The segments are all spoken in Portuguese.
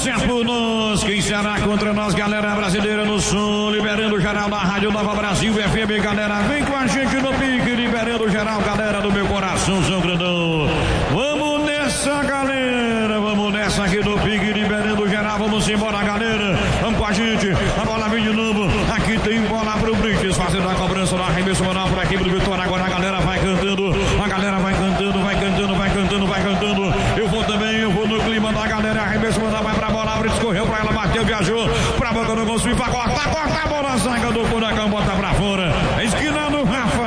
certo por nós. Quem será contra nós, galera brasileira no som, liberando geral da Rádio Nova Brasil FM, galera, vem com a gente no pique, liberando geral, galera do meu coração, São Grandão. Vamos nessa, galera, vamos nessa aqui no pique, liberando geral, vamos embora, galera, vamos com a gente, a bola vem de novo, aqui tem bola pro Brites, fazendo a cobrança do arremesso manual por aqui pro Vitória, agora a galera vai cantando, a galera vai cantando, vai cantando, vai cantando, vai cantando, eu vou também, eu vou no clima da galera, arremesso manual, vai pra bola, Brites correu pra ela, bateu, viajou, pra boca não conseguiu, pra cortar a bola, zaga do Furacão, bota pra fora, esquina do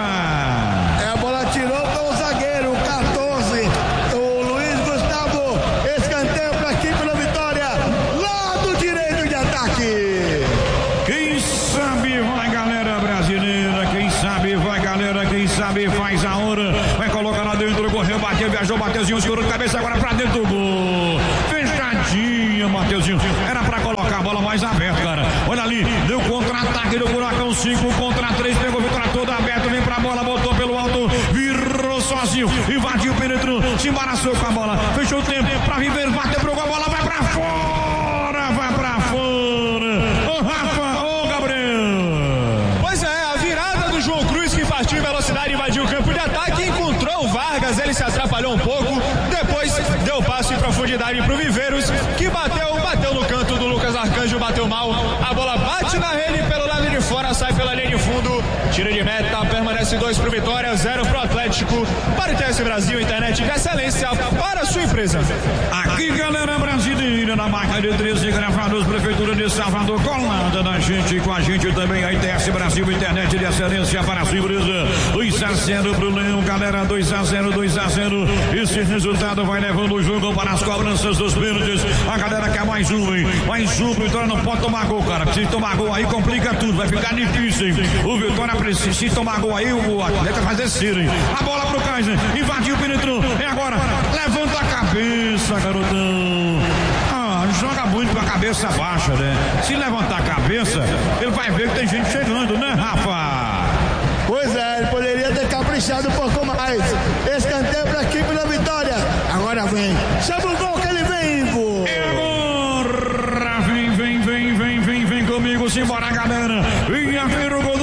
Rafa. A bola tirou com o zagueiro, 14, o Luiz Gustavo, escanteio pra equipe da Vitória, lado direito de ataque. Quem sabe vai, galera brasileira, quem sabe vai, galera, quem sabe faz a hora, vai colocar lá dentro, correu, bateu, viajou, Mateuzinho, segurou de cabeça, agora pra dentro do gol, fechadinha, Mateuzinho, era pra colocar a bola mais aberta, cara, olha ali, deu contra-ataque do Furacão, 5 contra 3, pegou a Vitória toda aberta, vem pra bola, botou pelo alto, virou sozinho, invadiu, penetrou, se embaraçou com a bola, fechou o tempo, pra Viver, bateu pro gol, a bola vai pra fora, vai pra fora, ô Rafa, ô Gabriel. Pois é, a virada do João Cruz que partiu em velocidade, invadiu o campo de ataque, encontrou o Vargas, ele se atrapalhou um pouco, depois deu passo em profundidade pro Viveiros, que bateu no canto do Lucas Arcanjo, bateu mal, a bola bate na rede pelo lado de fora, sai pela linha de fundo, tiro de meta, permanece 2 pro Vitória, 0 pro Atlético. Para o TS Brasil, internet de excelência para a sua empresa. Aqui, galera brasileira, na marca de 13 gravados, Prefeitura de Salvador, colada da gente, com a gente também, a ITS Brasil, internet de excelência para a sua empresa. 2-0 pro Leão, galera, 2-0, 2-0. Esse resultado vai levando o jogo para as cobranças dos pênaltis. A galera quer mais um, hein? Mais um, Vitória não pode tomar gol, cara. Se tomar gol aí, complica tudo, vai ficar difícil, hein? O Vitória precisa, se tomar gol aí, o atleta vai descer, hein? A bola pro Kaiser, invadiu, penetrou, é agora, levanta a cabeça, garotão. Joga muito com a cabeça baixa, né? Se levantar a cabeça, ele vai ver que tem gente chegando, né, Rafa? Pois é, ele poderia ter caprichado um pouco mais. Escanteio pra equipe da Vitória. Agora vem, chama o gol que ele vem, Ivo. É agora, vem comigo, simbora, galera. Venha ver o gol